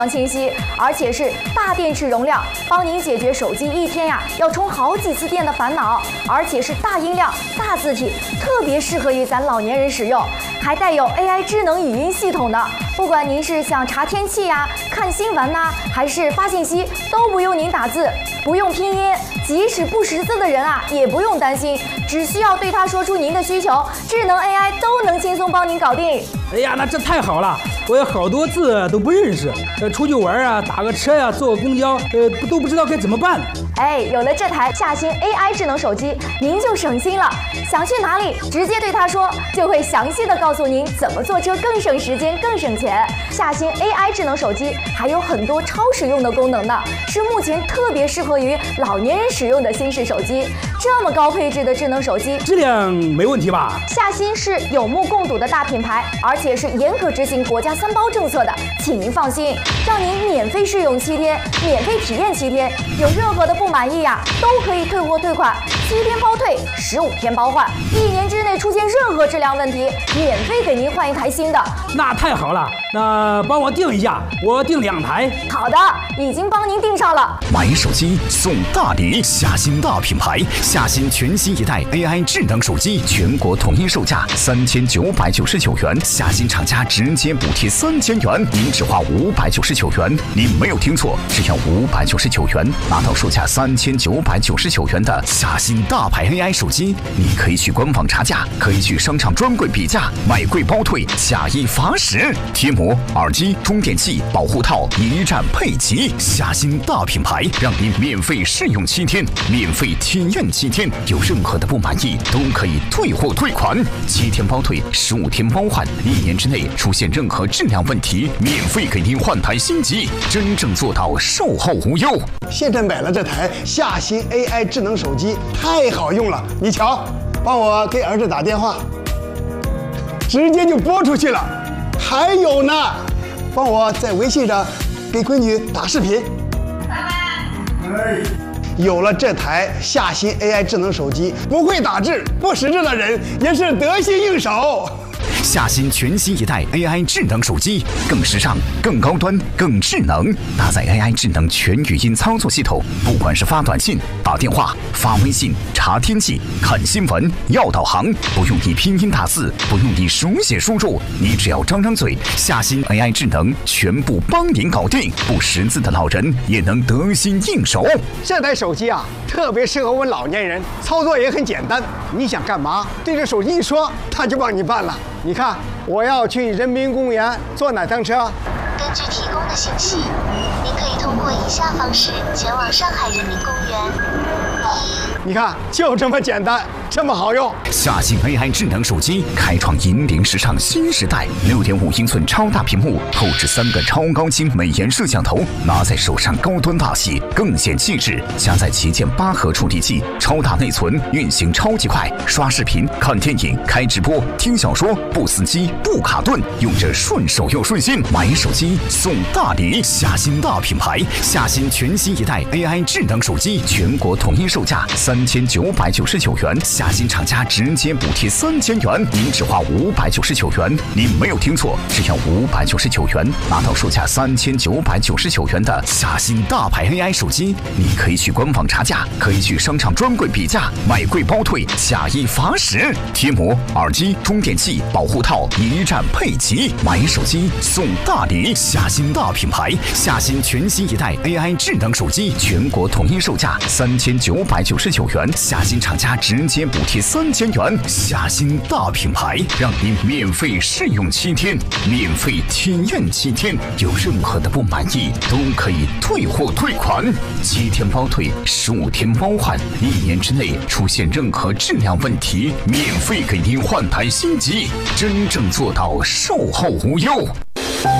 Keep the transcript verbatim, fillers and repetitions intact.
清晰，而且是大电池容量，帮您解决手机一天呀要充好几次电的烦恼，而且是大音量、大字体，特别适合于咱老年人使用，还带有 A I 智能语音系统的，不管您是想查天气呀、看新闻呐、啊，还是发信息，都不用您打字，不用拼音，即使不识字的人啊也不用担心，只需要对他说出您的需求，智能 A I 都能轻松帮您搞定。 哎呀，那这太好了！我有好多字都不认识，呃，出去玩啊，打个车呀、啊，坐个公交，呃，都不知道该怎么办。 哎，有了这台夏新 A I 智能手机，您就省心了。想去哪里，直接对它说，就会详细的告诉您怎么坐车更省时间、更省钱。夏新 A I 智能手机还有很多超实用的功能呢，是目前特别适合于老年人使用的新式手机。这么高配置的智能手机， 质量没问题吧？ 夏新是有目共睹的大品牌，而且是严格执行国家三包政策的，请您放心，让您免费试用七天，免费体验七天，有任何的不满意呀、啊，都可以退货退款，七天包退，十五天包换，一年之内出现任何质量问题，免费给您换一台新的。 那太好了，那帮我订一下，我订两台。 好的，已经帮您订上了。 买手机送大礼，夏新大品牌，夏新全新一代 A I 智能手机，全国统一售价三千九百九十九元，夏新厂家直接补贴三千元，您只花五百九十九元。您没有听错，只要五百九十九元，拿到售价三千九百九十九元的夏新大牌 A I 手机。你可以去官网查价，可以去商场专柜比价，买贵包退，假一罚十。贴膜、耳机、充电器、保护套一站配齐，夏新大品牌，让您免费试用七天，免费体验七天，有任何的不满意都可以退货退款，七天包退，十五天包换，一年之内出现任何质量问题，免费给您换台新机，真正做到售后无忧。 现在买了这台夏新 A I 智能手机，太好用了。你瞧，帮我给儿子打电话，直接就拨出去了。还有呢，帮我在微信上给闺女打视频。爸爸。哎。有了这台夏新 A I 智能手机，不会打字、不识字的人也是得心应手。 夏新全新一代 A I 智能手机，更时尚、更高端、更智能，搭载 A I 智能全语音操作系统，不管是发短信、打电话、发微信、查天气、看新闻、要导航，不用你拼音打字，不用你手写输入，你只要张张嘴，夏新 A I 智能全部帮您搞定，不识字的老人也能得心应手。 这台手机啊，特别适合我们老年人，操作也很简单，你想干嘛，对着手机一说，它就帮你办了。你看，我要去人民公园坐哪趟车？ 根据提供的信息，您可以通过以下方式前往上海人民公园。一， 你看，就这么简单，这么好用。 夏新 A I 智能手机开创引领时尚新时代，六点五英寸超大屏幕，后置三个超高清美颜摄像头，拿在手上高端大气，更显气质。加载旗舰八核处理器，超大内存，运行超级快，刷视频、看电影、开直播、听小说，不死机、不卡顿，用着顺手又顺心。买手机送大礼，夏新大品牌，夏新全新一代 A I 智能手机，全国统一售价三千九百九十九元，夏新厂家直接补贴三千元，您只花五百九十九元。您没有听错，只要五百九十九元，拿到售价三千九百九十九元的夏新大牌 A I 手机。你可以去官网查价，可以去商场专柜比价，买贵包退，假一罚十。贴膜、耳机、充电器、保护套一站配齐，买手机送大礼，夏新大品牌，夏新全新一代 A I 智能手机，全国统一售价三千九百九十九元，夏新厂家直接补贴三千元，夏新大品牌，让您免费试用七天，免费体验七天，有任何的不满意都可以退货退款，七天包退，十五天包换，一年之内出现任何质量问题，免费给您换台新机，真正做到售后无忧。